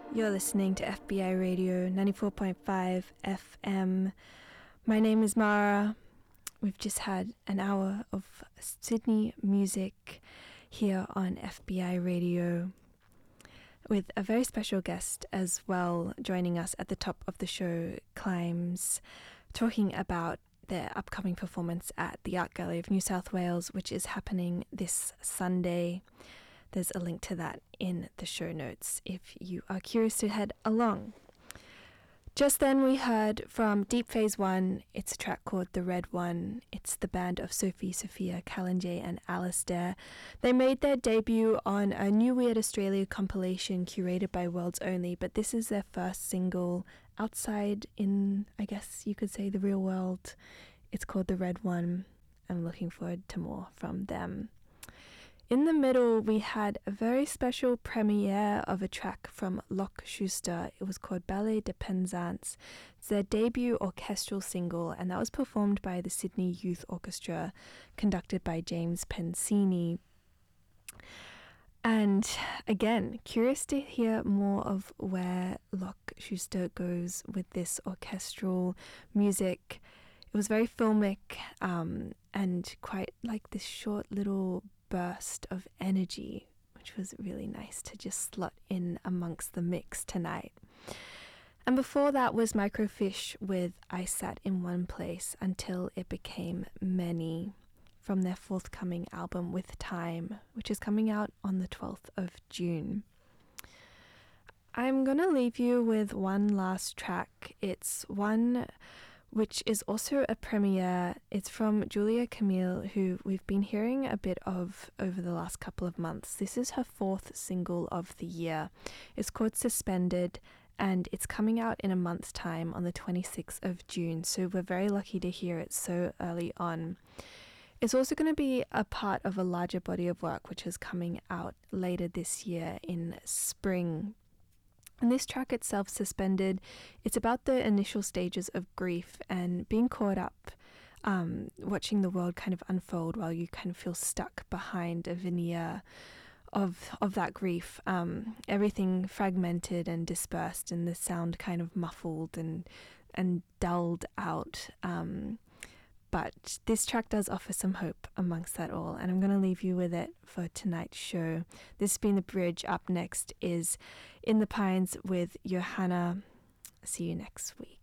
You're listening to FBI Radio 94.5 FM. My name is Mara. We've just had an hour of Sydney music here on FBI Radio with a very special guest as well joining us at the top of the show, Climbs, talking about their upcoming performance at the Art Gallery of New South Wales, which is happening this Sunday. There's a link to that in the show notes if you are curious to head along. Just then we heard from Deep Phase 1, it's a track called The Red One. It's the band of Sophie, Sophia, Kalinjay and Alistair. They made their debut on a New Weird Australia compilation curated by Worlds Only, but this is their first single outside in, I guess you could say, the real world. It's called The Red One. I'm looking forward to more from them. In the middle, we had a very special premiere of a track from Locke Schuster. It was called Ballet de Penzance. It's their debut orchestral single, and that was performed by the Sydney Youth Orchestra, conducted by James Pensini. And again, curious to hear more of where Locke Schuster goes with this orchestral music. It was very filmic and quite like this short little burst of energy, which was really nice to just slot in amongst the mix tonight. And before that was Microfiche with I Sat in One Place Until It Became Many, from their forthcoming album With Time, which is coming out on the 12th of June. I'm gonna leave you with one last track. It's one which is also a premiere. It's from Julia Camille, who we've been hearing a bit of over the last couple of months. This is her fourth single of the year. It's called Suspended, and it's coming out in a month's time on the 26th of June, so we're very lucky to hear it so early on. It's also going to be a part of a larger body of work, which is coming out later this year in spring. And this track itself, Suspended, it's about the initial stages of grief and being caught up, watching the world kind of unfold while you kind of feel stuck behind a veneer of that grief. Everything fragmented and dispersed, and the sound kind of muffled and dulled out. But this track does offer some hope amongst that all, and I'm going to leave you with it for tonight's show. This has been The Bridge. Up next is In the Pines with Johanna. See you next week.